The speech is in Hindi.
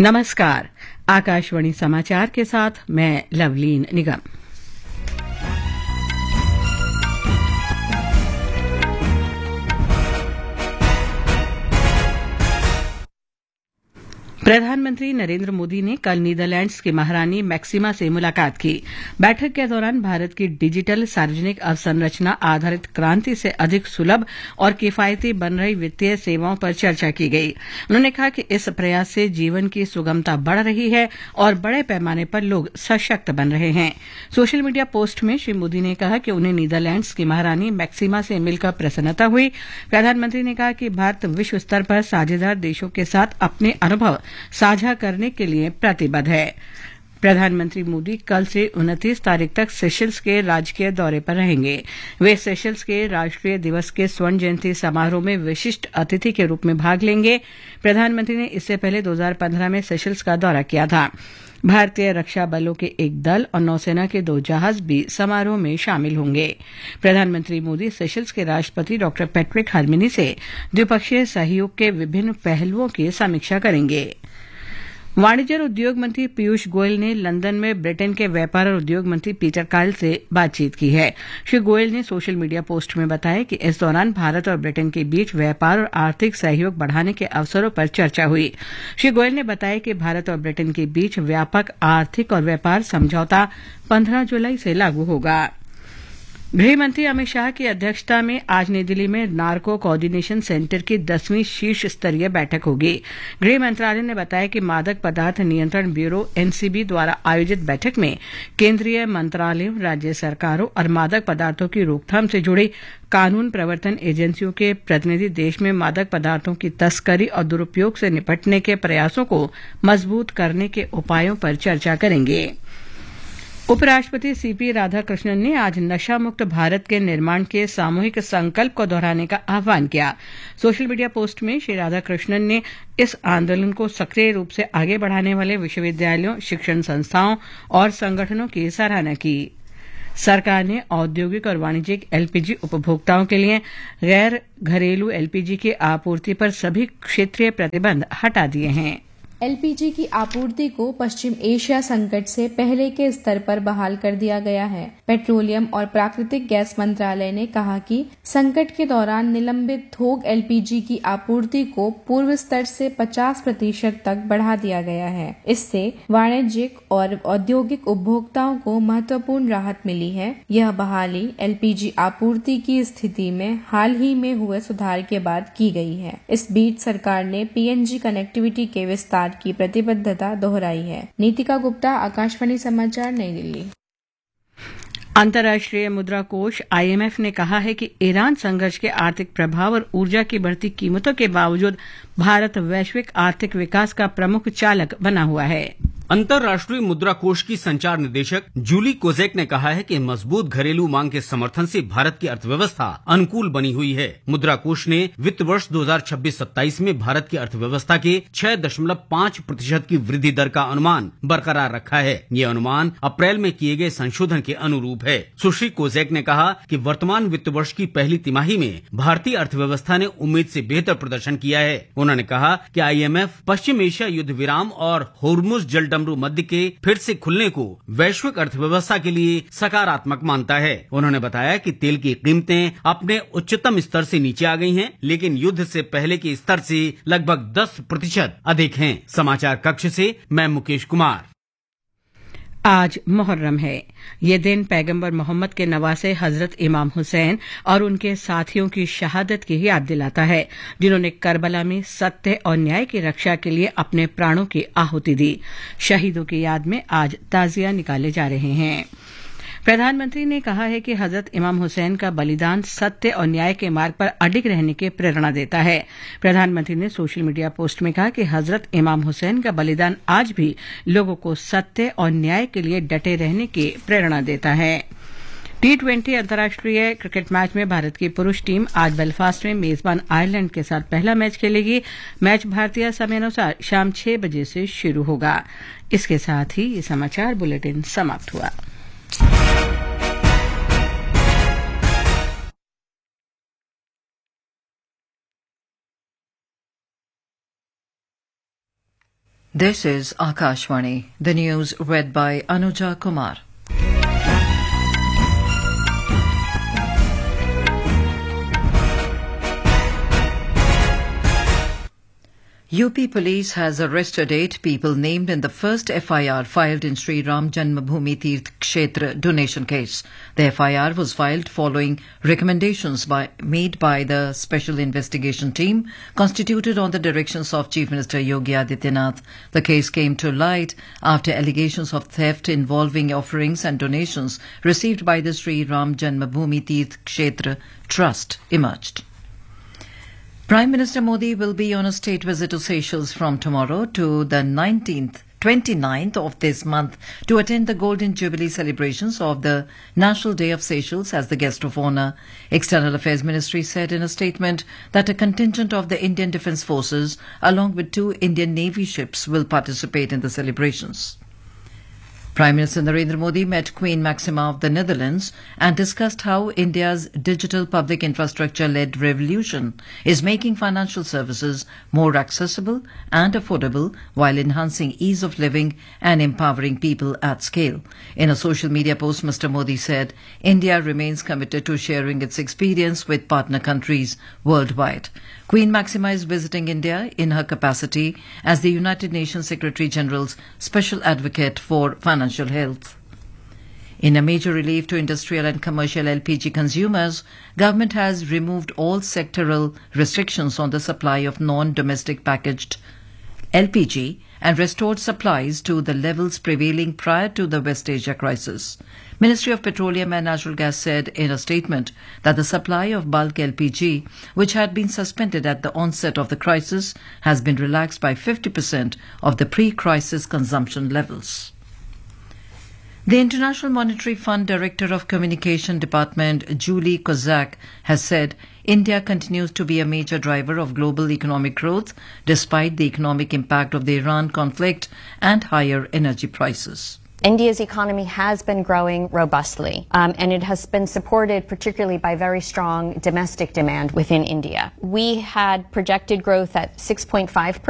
नमस्कार। आकाशवाणी समाचार के साथ मैं लवलीन निगम। प्रधानमंत्री नरेंद्र मोदी ने कल नीदरलैंड्स की महारानी मैक्सिमा से मुलाकात की। बैठक के दौरान भारत की डिजिटल सार्वजनिक अवसंरचना आधारित क्रांति से अधिक सुलभ और किफायती बन रही वित्तीय सेवाओं पर चर्चा की गई। उन्होंने कहा कि इस प्रयास से जीवन की सुगमता बढ़ रही है और बड़े पैमाने पर लोग सशक्त बन रहे हैं। सोशल मीडिया पोस्ट में श्री मोदी ने कहा कि उन्हें नीदरलैंड्स की महारानी मैक्सिमा से मिलकर प्रसन्नता हुई। प्रधानमंत्री ने कहा कि भारत विश्व स्तर पर साझेदार देशों के साथ अपने अनुभव साझा करने के लिए प्रतिबद्ध है। प्रधानमंत्री मोदी कल से 29 तारीख तक सेशल्स के राजकीय दौरे पर रहेंगे। वे सेशल्स के राष्ट्रीय दिवस के स्वर्ण जयंती समारोह में विशिष्ट अतिथि के रूप में भाग लेंगे। प्रधानमंत्री ने इससे पहले 2015 में सेशल्स का दौरा किया था। भारतीय रक्षा बलों के एक दल और नौसेना के 2 जहाज भी समारोह में शामिल होंगे। प्रधानमंत्री मोदी सेशल्स के राष्ट्रपति डॉ पैट्रिक हरमिनी से द्विपक्षीय सहयोग के विभिन्न पहलुओं की समीक्षा करेंगे। वाणिज्य और उद्योग मंत्री पीयूष गोयल ने लंदन में ब्रिटेन के व्यापार और उद्योग मंत्री पीटर कायल से बातचीत की है। श्री गोयल ने सोशल मीडिया पोस्ट में बताया कि इस दौरान भारत और ब्रिटेन के बीच व्यापार और आर्थिक सहयोग बढ़ाने के अवसरों पर चर्चा हुई। श्री गोयल ने बताया कि भारत और ब्रिटेन के बीच व्यापक आर्थिक और व्यापार समझौता 15 जुलाई से लागू होगा। गृह मंत्री अमित शाह की अध्यक्षता में आज नई दिल्ली में नार्को कोऑर्डिनेशन सेंटर की 10वीं शीर्ष स्तरीय बैठक होगी। गृह मंत्रालय ने बताया कि मादक पदार्थ नियंत्रण ब्यूरो एनसीबी द्वारा आयोजित बैठक में केंद्रीय मंत्रालयों, राज्य सरकारों और मादक पदार्थों की रोकथाम से जुड़ी कानून प्रवर्तन एजेंसियों के प्रतिनिधि देश में मादक पदार्थों की तस्करी और दुरुपयोग से निपटने के प्रयासों को मजबूत करने के उपायों पर चर्चा करेंगे। उपराष्ट्रपति सीपी राधाकृष्णन ने आज नशा मुक्त भारत के निर्माण के सामूहिक संकल्प को दोहराने का आह्वान किया। सोशल मीडिया पोस्ट में श्री राधाकृष्णन ने इस आंदोलन को सक्रिय रूप से आगे बढ़ाने वाले विश्वविद्यालयों, शिक्षण संस्थाओं और संगठनों की सराहना की। सरकार ने औद्योगिक और वाणिज्यिक एलपीजी उपभोक्ताओं के लिए गैर घरेलू एलपीजी की आपूर्ति पर सभी क्षेत्रीय प्रतिबंध हटा दिए हैं। एलपीजी की आपूर्ति को पश्चिम एशिया संकट से पहले के स्तर पर बहाल कर दिया गया है। पेट्रोलियम और प्राकृतिक गैस मंत्रालय ने कहा कि संकट के दौरान निलंबित थोक एलपीजी की आपूर्ति को पूर्व स्तर से 50% तक बढ़ा दिया गया है। इससे वाणिज्यिक और औद्योगिक उपभोक्ताओं को महत्वपूर्ण राहत मिली है। यह बहाली एलपीजी आपूर्ति की स्थिति में हाल ही में हुए सुधार के बाद की गई है। इस बीच सरकार ने पीएनजी कनेक्टिविटी के विस्तार की प्रतिबद्धता दोहराई है। नीतिका गुप्ता, आकाशवाणी समाचार, नई दिल्ली। अंतर्राष्ट्रीय मुद्रा कोष आईएमएफ ने कहा है कि ईरान संघर्ष के आर्थिक प्रभाव और ऊर्जा की बढ़ती कीमतों के बावजूद भारत वैश्विक आर्थिक विकास का प्रमुख चालक बना हुआ है। अंतर्राष्ट्रीय मुद्रा कोष की संचार निदेशक जूली कोजेक ने कहा है कि मजबूत घरेलू मांग के समर्थन से भारत की अर्थव्यवस्था अनुकूल बनी हुई है। मुद्रा कोष ने वित्त वर्ष 2026-27 में भारत की अर्थव्यवस्था के 6.5% की वृद्धि दर का अनुमान बरकरार रखा है। ये अनुमान अप्रैल में किए गए संशोधन के अनुरूप है। सुश्री कोजेक ने कहा कि वर्तमान वित्त वर्ष की पहली तिमाही में भारतीय अर्थव्यवस्था ने उम्मीद से बेहतर प्रदर्शन किया है। उन्होंने कहा कि आईएमएफ पश्चिम एशिया युद्ध विराम और होर्मुज जलडमरू मध्य के फिर से खुलने को वैश्विक अर्थव्यवस्था के लिए सकारात्मक मानता है। उन्होंने बताया कि तेल की कीमतें अपने उच्चतम स्तर से नीचे आ गई हैं, लेकिन युद्ध से पहले के स्तर से लगभग 10% अधिक हैं। समाचार कक्ष से मैं मुकेश कुमार। आज मुहर्रम है। ये दिन पैगंबर मोहम्मद के नवासे हजरत इमाम हुसैन और उनके साथियों की शहादत की याद दिलाता है, जिन्होंने करबला में सत्य और न्याय की रक्षा के लिए अपने प्राणों की आहुति दी। शहीदों की याद में आज ताजिया निकाले जा रहे हैं। प्रधानमंत्री ने कहा है कि हजरत इमाम हुसैन का बलिदान सत्य और न्याय के मार्ग पर अडिग रहने की प्रेरणा देता है। प्रधानमंत्री ने सोशल मीडिया पोस्ट में कहा कि हजरत इमाम हुसैन का बलिदान आज भी लोगों को सत्य और न्याय के लिए डटे रहने की प्रेरणा देता है। T20 अंतर्राष्ट्रीय क्रिकेट मैच में भारत की पुरुष टीम आज बेलफास्ट में मेजबान आयरलैंड के साथ पहला मैच खेलेगी। मैच भारतीय समय अनुसार शाम 6 बजे से शुरू होगा। इसके साथ ही ये समाचार बुलेटिन समाप्त हुआ। This is Akashvani. The news read by Anuja Kumar. UP Police has arrested 8 people named in the first FIR filed in Sri Ram Janmabhoomi Tirth Kshetra donation case. The FIR was filed following recommendations made by the Special Investigation Team constituted on the directions of Chief Minister Yogi Adityanath. The case came to light after allegations of theft involving offerings and donations received by the Sri Ram Janmabhoomi Tirth Kshetra Trust emerged. Prime Minister Modi will be on a state visit to Seychelles from tomorrow to the 29th of this month to attend the Golden Jubilee celebrations of the National Day of Seychelles as the guest of honour. External Affairs Ministry said in a statement that a contingent of the Indian Defence Forces along with 2 Indian Navy ships will participate in the celebrations. Prime Minister Narendra Modi met Queen Maxima of the Netherlands and discussed how India's digital public infrastructure-led revolution is making financial services more accessible and affordable while enhancing ease of living and empowering people at scale. In a social media post, Mr. Modi said, India remains committed to sharing its experience with partner countries worldwide. Queen Maxima is visiting India in her capacity as the United Nations Secretary-General's Special Advocate for Financial Health. In a major relief to industrial and commercial LPG consumers, government has removed all sectoral restrictions on the supply of non-domestic packaged LPG and restored supplies to the levels prevailing prior to the West Asia crisis. Ministry of Petroleum and Natural Gas said in a statement that the supply of bulk LPG, which had been suspended at the onset of the crisis, has been relaxed by 50% of the pre-crisis consumption levels. The International Monetary Fund Director of Communication Department, Julie Kozak, has said India continues to be a major driver of global economic growth despite the economic impact of the Iran conflict and higher energy prices. India's economy has been growing robustly, and it has been supported particularly by very strong domestic demand within India. We had projected growth at 6.5%.